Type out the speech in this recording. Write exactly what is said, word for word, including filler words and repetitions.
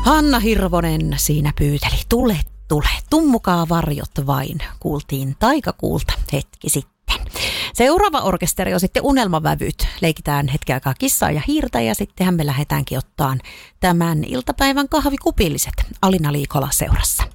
Hanna Hirvonen siinä pyyteli, tule, tule, tummukaa varjot vain, kuultiin Taikakuulta hetki sitten. Seuraava orkesteri on sitten Unelmavävyt. Leikitään hetken aikaa kissaa ja hiirtä ja sittenhän me lähdetäänkin ottaan tämän iltapäivän kahvikupilliset Alina Liikola seurassa.